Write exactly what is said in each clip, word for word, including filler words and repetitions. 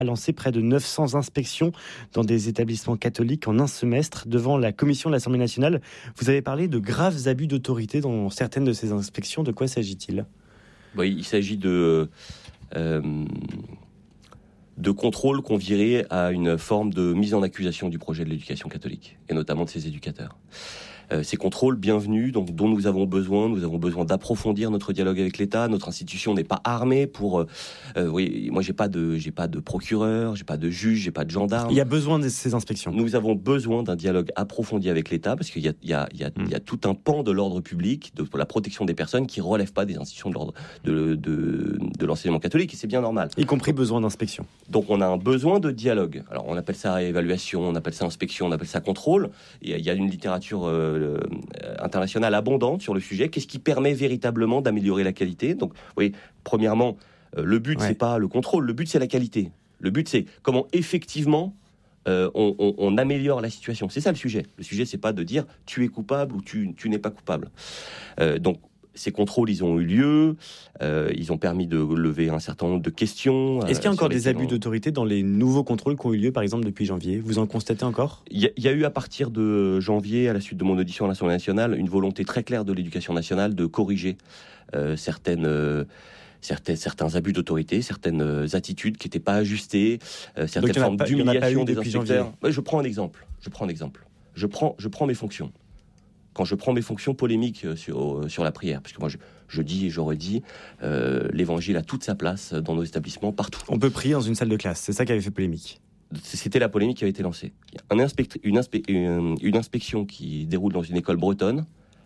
a lancé près de neuf cents inspections dans des établissements catholiques en un semestre. Devant la commission de l'Assemblée nationale, vous avez parlé de graves abus d'autorité dans certaines de ces inspections. De quoi s'agit-il ? Oui, il s'agit de, euh, de contrôle qu'on virait à une forme de mise en accusation du projet de l'éducation catholique, et notamment de ses éducateurs. Euh, ces contrôles bienvenus, donc, dont nous avons besoin, nous avons besoin d'approfondir notre dialogue avec l'État. Notre institution n'est pas armée pour... Euh, oui, moi, j'ai pas de, j'ai pas de procureur, j'ai pas de juge, j'ai pas de gendarme. Il y a besoin de ces inspections. Nous avons besoin d'un dialogue approfondi avec l'État, parce qu'il y a, il y a, il y a, mmh. il y a tout un pan de l'ordre public, de la protection des personnes, qui ne relève pas des institutions de l'ordre de, de, de l'enseignement catholique, et c'est bien normal. Y compris besoin d'inspection. Donc on a un besoin de dialogue. Alors on appelle ça évaluation, on appelle ça inspection, on appelle ça contrôle. Il y a, il y a une littérature euh, internationale abondante sur le sujet. Qu'est-ce qui permet véritablement d'améliorer la qualité ? Donc, oui, premièrement, euh, le but, ouais. c'est pas le contrôle, le but, c'est la qualité. Le but, c'est comment effectivement euh, on, on, on améliore la situation. C'est ça le sujet. Le sujet, c'est pas de dire tu es coupable ou tu, tu n'es pas coupable. Euh, donc, ces contrôles, ils ont eu lieu, euh, ils ont permis de lever un certain nombre de questions. Est-ce qu'il y a encore des abus d'autorité dans les nouveaux contrôles qui ont eu lieu, par exemple, depuis janvier ? Vous en constatez encore ? Il y, y a eu, à partir de janvier, à la suite de mon audition à l'Assemblée nationale, une volonté très claire de l'Éducation nationale de corriger euh, certaines... Euh, Certains, certains abus d'autorité, certaines euh, attitudes qui n'étaient pas ajustées, euh, certaines formes pas, d'humiliation des inspecteurs. Ouais, je prends un exemple. Je prends un exemple. Je prends, je prends mes fonctions. Quand je prends mes fonctions polémiques sur, sur la prière, parce que moi je, je dis et je redis, euh, l'évangile a toute sa place dans nos établissements, partout. On peut prier dans une salle de classe, c'est ça qui avait fait polémique. C'était la polémique qui avait été lancée. Un inspect, une, inspe, une, une inspection qui déroule dans une école bretonne,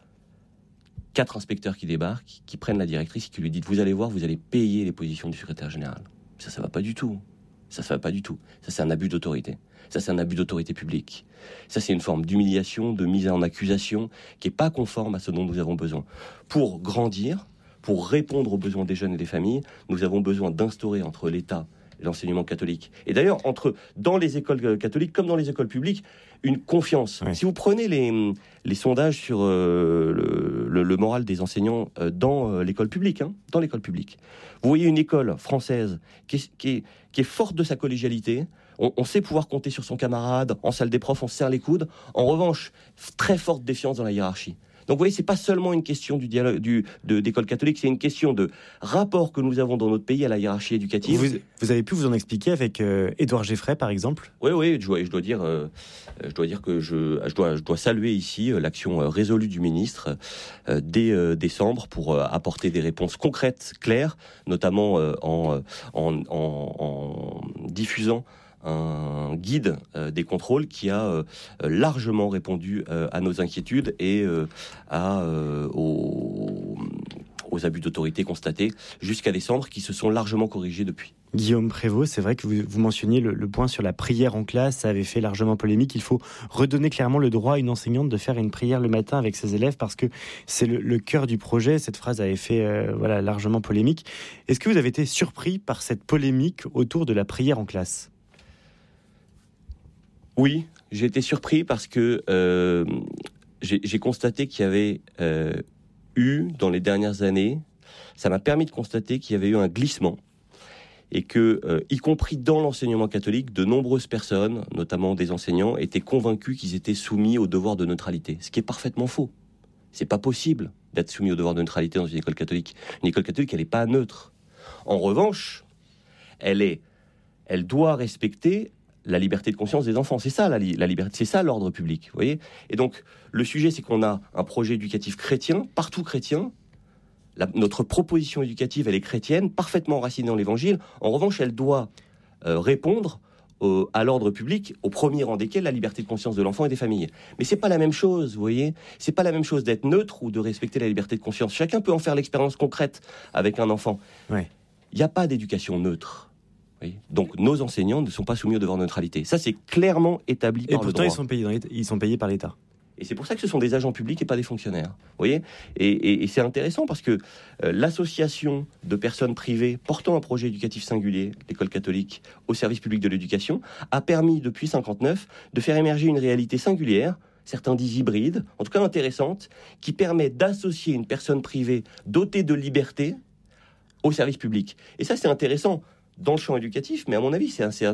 quatre inspecteurs qui débarquent, qui, qui prennent la directrice et qui lui disent « Vous allez voir, vous allez payer les positions du secrétaire général. » Ça, ça va pas du tout. Ça, ça va pas du tout. Ça, c'est un abus d'autorité. Ça, c'est un abus d'autorité publique. Ça, c'est une forme d'humiliation, de mise en accusation qui n'est pas conforme à ce dont nous avons besoin. Pour grandir, pour répondre aux besoins des jeunes et des familles, nous avons besoin d'instaurer entre l'État et l'enseignement catholique. Et d'ailleurs, entre, dans les écoles catholiques comme dans les écoles publiques, une confiance. Oui. Si vous prenez les, les sondages sur euh, le, le, le moral des enseignants euh, dans euh, l'école publique, hein, dans l'école publique, vous voyez une école française qui est, qui est, qui est forte de sa collégialité. On, on sait pouvoir compter sur son camarade. En salle des profs, on se serre les coudes. En revanche, très forte défiance dans la hiérarchie. Donc vous voyez, c'est pas seulement une question du dialogue du, de, d'école catholique, c'est une question de rapport que nous avons dans notre pays à la hiérarchie éducative. Vous, vous avez pu vous en expliquer avec euh, Édouard Geffray, par exemple ? Oui, oui, je dois, je dois dire, euh, je dois dire que je, je dois, je dois saluer ici euh, l'action euh, résolue du ministre euh, dès euh, décembre pour euh, apporter des réponses concrètes, claires, notamment euh, en, en, en, en diffusant un guide euh, des contrôles qui a euh, largement répondu euh, à nos inquiétudes et euh, à, euh, aux, aux abus d'autorité constatés jusqu'à décembre, qui se sont largement corrigés depuis. Guillaume Prévost, c'est vrai que vous, vous mentionniez le, le point sur la prière en classe, ça avait fait largement polémique. Il faut redonner clairement le droit à une enseignante de faire une prière le matin avec ses élèves parce que c'est le, le cœur du projet. Cette phrase avait fait euh, voilà, largement polémique. Est-ce que vous avez été surpris par cette polémique autour de la prière en classe ? Oui, j'ai été surpris parce que euh, j'ai, j'ai constaté qu'il y avait euh, eu, dans les dernières années, ça m'a permis de constater qu'il y avait eu un glissement et que, euh, y compris dans l'enseignement catholique, de nombreuses personnes, notamment des enseignants, étaient convaincus qu'ils étaient soumis au devoir de neutralité, ce qui est parfaitement faux. C'est pas possible d'être soumis au devoir de neutralité dans une école catholique. Une école catholique, elle n'est pas neutre. En revanche, elle est, elle doit respecter la liberté de conscience des enfants. C'est ça la, la liberté, c'est ça l'ordre public, vous voyez. Et donc le sujet, c'est qu'on a un projet éducatif chrétien, partout chrétien. La, notre proposition éducative, elle est chrétienne, parfaitement enracinée dans l'Évangile. En revanche, elle doit euh, répondre au, à l'ordre public, au premier rang desquels la liberté de conscience de l'enfant et des familles. Mais c'est pas la même chose, vous voyez. C'est pas la même chose d'être neutre ou de respecter la liberté de conscience. Chacun peut en faire l'expérience concrète avec un enfant. Ouais. Il n'y a pas d'éducation neutre. Oui. Donc nos enseignants ne sont pas soumis au devoir de neutralité. Ça, c'est clairement établi et par le droit. Et pourtant, ils sont payés dans l'État, ils sont payés par l'État. Et c'est pour ça que ce sont des agents publics et pas des fonctionnaires. Vous voyez, et, et, et c'est intéressant parce que euh, l'association de personnes privées portant un projet éducatif singulier, l'école catholique, au service public de l'éducation, a permis depuis cinquante-neuf de faire émerger une réalité singulière, certains disent hybride, en tout cas intéressante, qui permet d'associer une personne privée dotée de liberté au service public. Et ça, c'est intéressant. dans le champ éducatif, mais à mon avis, c'est assez